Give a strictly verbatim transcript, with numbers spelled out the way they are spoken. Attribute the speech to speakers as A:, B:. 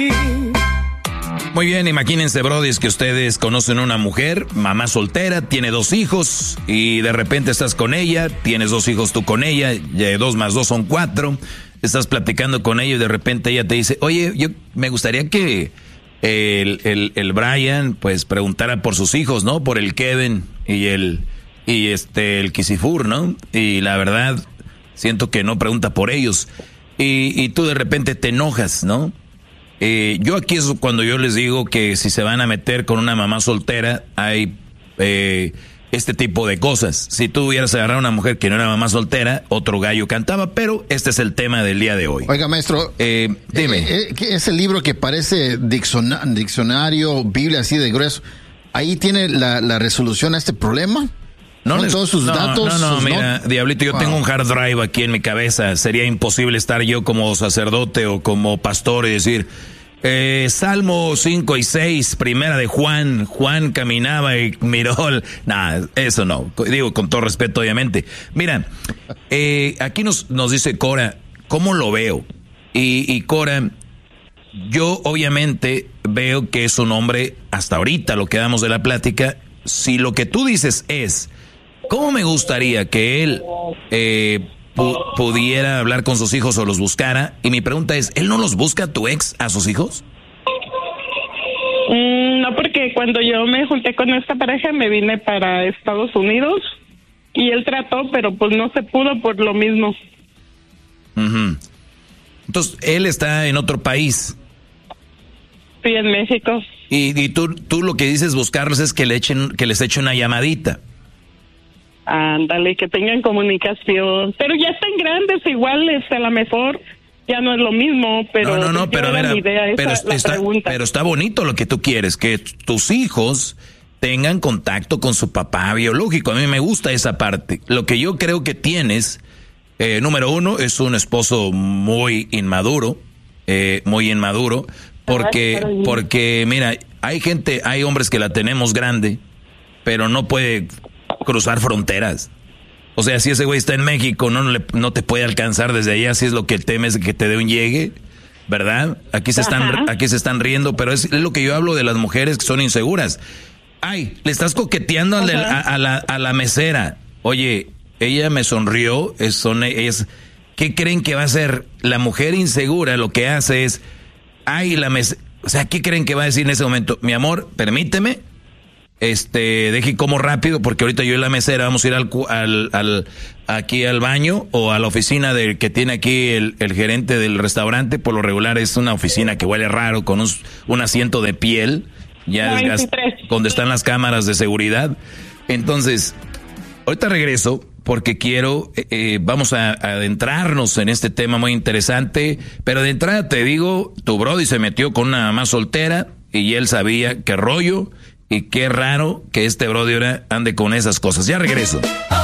A: Muy bien, imagínense, brodis, que ustedes conocen una mujer, mamá soltera, tiene dos hijos y de repente estás con ella, tienes dos hijos tú con ella, dos más dos son cuatro, estás platicando con ella y de repente ella te dice, oye, yo me gustaría que el, el, el Brian pues preguntara por sus hijos, ¿no? Por el Kevin y el, y este, el Kisifur, ¿no? Y la verdad, siento que no pregunta por ellos y, y tú de repente te enojas, ¿no? Eh, yo aquí es cuando yo les digo que si se van a meter con una mamá soltera, hay eh, este tipo de cosas. Si tú hubieras agarrado a una mujer que no era mamá soltera, otro gallo cantaba, pero este es el tema del día de hoy.
B: Oiga, maestro,
A: eh, dime.
B: Eh, eh, ese libro que parece dicciona- diccionario, Biblia así de grueso, ¿ahí tiene la, la resolución a este problema?
A: No,
B: ¿Con
A: les,
B: todos sus
A: no,
B: datos?
A: No, no,
B: sus
A: mira,
B: not-
A: Diablito, yo
B: wow.
A: tengo un hard drive aquí en mi cabeza. Sería imposible estar yo como sacerdote o como pastor y decir, eh, Salmo cinco y seis, primera de Juan, Juan caminaba y miró, nada, eso no, digo con todo respeto obviamente. Mira, eh, aquí nos, nos dice Cora, ¿cómo lo veo? Y, y Cora, yo obviamente veo que es un hombre, hasta ahorita lo que damos de la plática, si lo que tú dices es, ¿cómo me gustaría que él eh, pu- pudiera hablar con sus hijos o los buscara? Y mi pregunta es, ¿él no los busca tu ex a sus hijos?
C: Mm, no, porque cuando yo me junté con esta pareja me vine para Estados Unidos y él trató, pero pues no se pudo por lo mismo.
A: Uh-huh. Entonces, él está en otro país.
C: Sí, en México.
A: Y, y tú, tú lo que dices buscarlos es que le echen, que les eche una llamadita.
C: Ándale, que tengan comunicación. Pero ya están grandes, igual este, a lo mejor ya no es lo mismo, pero
A: no, no, no, pero
C: era
A: mira,
C: mi idea, esa
A: pero
C: es la
A: está,
C: pregunta.
A: pero está bonito lo que tú quieres, que tus hijos tengan contacto con su papá biológico. A mí me gusta esa parte. Lo que yo creo que tienes, eh, número uno, es un esposo muy inmaduro, eh, muy inmaduro, porque, porque mira, hay gente, hay hombres que la tenemos grande, pero no puede cruzar fronteras. O sea, si ese güey está en México, no, no, le, no te puede alcanzar desde allá, si es lo que temes que te dé un llegue, ¿verdad? Aquí se están,
C: Ajá.
A: aquí se están riendo, pero es, es lo que yo hablo de las mujeres que son inseguras. Ay, le estás coqueteando al del- a, a la, a la mesera. Oye, ella me sonrió, es, son, es, ¿qué creen que va a hacer? La mujer insegura lo que hace es, ay, la mesera, o sea, ¿qué creen que va a decir en ese momento? Mi amor, permíteme. Este, deje como rápido porque ahorita yo y la mesera vamos a ir al, cu- al, al aquí al baño o a la oficina del que tiene aquí el, el gerente del restaurante. Por lo regular es una oficina que huele raro con un, un asiento de piel, ya desgast-
C: veintitrés.
A: donde están las cámaras de seguridad. Entonces, ahorita regreso porque quiero, eh, eh, vamos a, a adentrarnos en este tema muy interesante, pero de entrada te digo, tu brody se metió con una mamá soltera y él sabía qué rollo. Y qué raro que este brody ahora ande con esas cosas. Ya regreso.